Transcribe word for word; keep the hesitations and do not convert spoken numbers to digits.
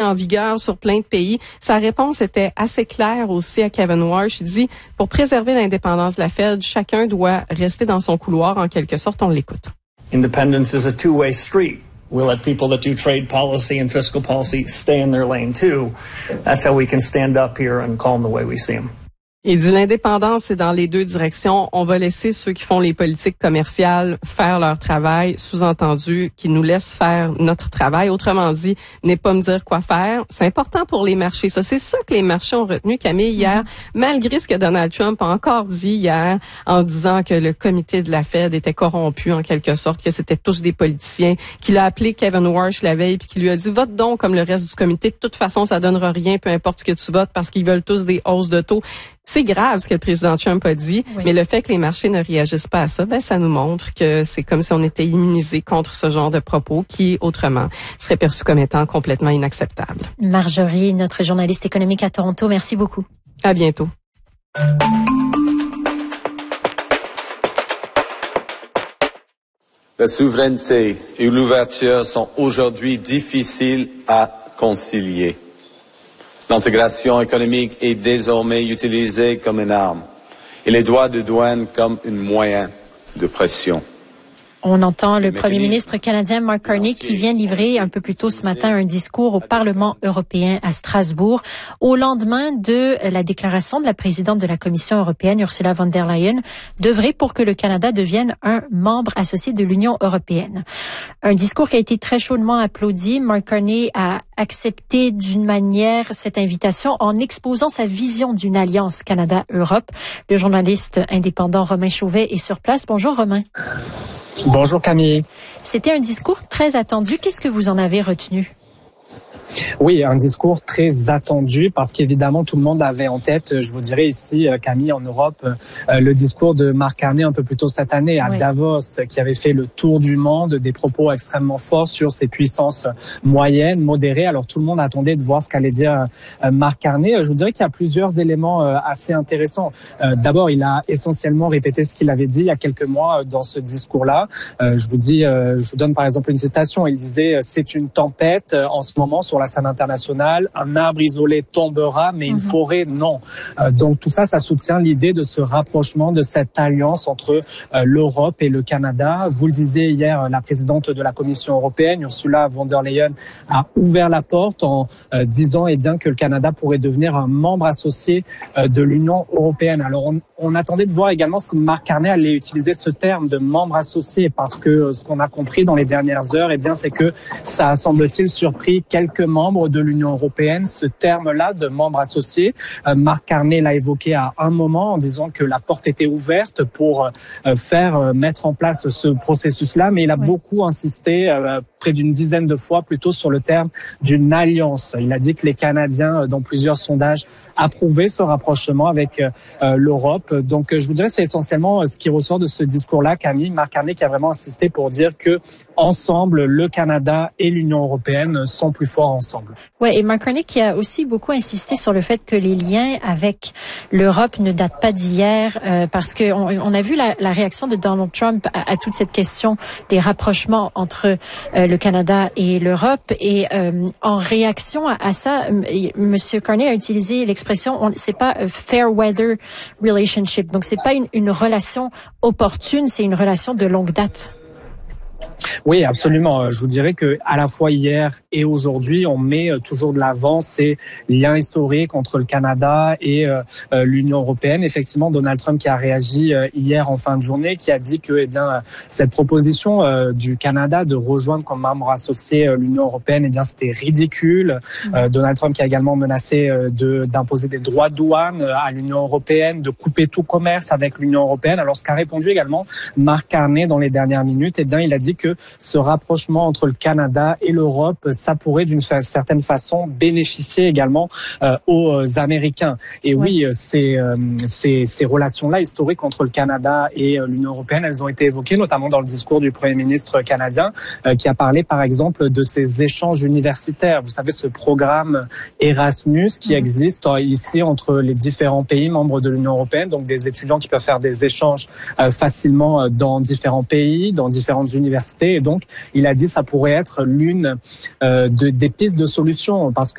en vigueur sur plein de pays. Sa réponse était assez claire aussi à Kevin Warsh. Il dit, pour préserver l'indépendance de la Fed, chacun doit rester dans son couloir en quelque sorte. On l'écoute. Independence is a two-way street. We'll let people that do trade policy and fiscal policy stay in their lane too. That's how we can stand up here and call them the way we see them. Il dit l'indépendance, c'est dans les deux directions. On va laisser ceux qui font les politiques commerciales faire leur travail, sous-entendu qu'ils nous laissent faire notre travail. Autrement dit, n'est pas me dire quoi faire. C'est important pour les marchés. Ça, c'est ça que les marchés ont retenu, Camille, hier, mm-hmm. malgré ce que Donald Trump a encore dit hier en disant que le comité de la Fed était corrompu en quelque sorte, que c'était tous des politiciens, qu'il a appelé Kevin Warsh la veille puis qu'il lui a dit vote donc comme le reste du comité. De toute façon, ça donnera rien, peu importe ce que tu votes, parce qu'ils veulent tous des hausses de taux. C'est grave ce que le président Trump a dit, oui. mais le fait que les marchés ne réagissent pas à ça, ben ça nous montre que c'est comme si on était immunisé contre ce genre de propos qui, autrement, serait perçu comme étant complètement inacceptable. Marjorie, notre journaliste économique à Toronto, merci beaucoup. À bientôt. La souveraineté et l'ouverture sont aujourd'hui difficiles à concilier. L'intégration économique est désormais utilisée comme une arme et les droits de douane comme un moyen de pression. On entend le premier ministre canadien Mark Carney qui vient livrer un peu plus tôt ce matin un discours au Parlement européen à Strasbourg au lendemain de la déclaration de la présidente de la Commission européenne, Ursula von der Leyen, d'œuvrer pour que le Canada devienne un membre associé de l'Union européenne. Un discours qui a été très chaudement applaudi. Mark Carney a accepté d'une manière cette invitation en exposant sa vision d'une alliance Canada-Europe. Le journaliste indépendant Romain Chauvet est sur place. Bonjour Romain. Bonjour Camille. C'était un discours très attendu. Qu'est-ce que vous en avez retenu? Oui, un discours très attendu parce qu'évidemment tout le monde avait en tête, je vous dirais ici Camille en Europe, le discours de Mark Carney un peu plus tôt cette année à oui. Davos qui avait fait le tour du monde, des propos extrêmement forts sur ses puissances moyennes, modérées. Alors tout le monde attendait de voir ce qu'allait dire Mark Carney. Je vous dirais qu'il y a plusieurs éléments assez intéressants. D'abord, il a essentiellement répété ce qu'il avait dit il y a quelques mois dans ce discours-là. Je vous dis, je vous donne par exemple une citation. Il disait « C'est une tempête en ce moment sur la scène internationale, un arbre isolé tombera, mais une mmh. forêt, non. Euh, donc tout ça, ça soutient l'idée de ce rapprochement, de cette alliance entre euh, l'Europe et le Canada. Vous le disiez hier, la présidente de la Commission européenne, Ursula von der Leyen, a ouvert la porte en euh, disant eh bien, que le Canada pourrait devenir un membre associé euh, de l'Union européenne. Alors on, on attendait de voir également si Mark Carney allait utiliser ce terme de membre associé, parce que euh, ce qu'on a compris dans les dernières heures, eh bien, c'est que ça a, semble-t-il, surpris quelques membres de l'Union européenne, ce terme-là de membre associé. Euh, Mark Carney l'a évoqué à un moment en disant que la porte était ouverte pour euh, faire euh, mettre en place ce processus-là, mais il a oui. beaucoup insisté, euh, près d'une dizaine de fois plutôt, sur le terme d'une alliance. Il a dit que les Canadiens, dans plusieurs sondages, approuvaient ce rapprochement avec euh, l'Europe. Donc, je vous dirais, c'est essentiellement ce qui ressort de ce discours-là, Camille. Mark Carney qui a vraiment insisté pour dire que ensemble, le Canada et l'Union européenne sont plus forts ensemble. Ouais, et Mark Carney qui a aussi beaucoup insisté sur le fait que les liens avec l'Europe ne datent pas d'hier, euh, parce que on, on a vu la, la réaction de Donald Trump à, à toute cette question des rapprochements entre euh, le Canada et l'Europe. Et euh, en réaction à, à ça, Monsieur Carney a utilisé l'expression, on, c'est pas fair weather relationship, donc c'est pas une, une relation opportune, c'est une relation de longue date. Oui, absolument. Je vous dirais que à la fois hier et aujourd'hui, on met toujours de l'avant ces liens historiques entre le Canada et euh, l'Union européenne. Effectivement, Donald Trump qui a réagi euh, hier en fin de journée, qui a dit que, eh bien, cette proposition euh, du Canada de rejoindre comme membre associé euh, l'Union européenne, eh bien, c'était ridicule. Mmh. Euh, Donald Trump qui a également menacé euh, de d'imposer des droits de douane à l'Union européenne, de couper tout commerce avec l'Union européenne. Alors, ce qu'a répondu également Mark Carney dans les dernières minutes, eh bien, il a dit que ce rapprochement entre le Canada et l'Europe, ça pourrait d'une certaine façon bénéficier également euh, aux Américains. Et oui, oui ces, euh, ces, ces relations-là historiques entre le Canada et euh, l'Union européenne, elles ont été évoquées notamment dans le discours du Premier ministre canadien euh, qui a parlé par exemple de ces échanges universitaires. Vous savez, ce programme Erasmus qui mmh. existe euh, ici entre les différents pays membres de l'Union européenne, donc des étudiants qui peuvent faire des échanges euh, facilement dans différents pays, dans différentes universités. Et donc, il a dit que ça pourrait être l'une euh, de, des pistes de solution parce que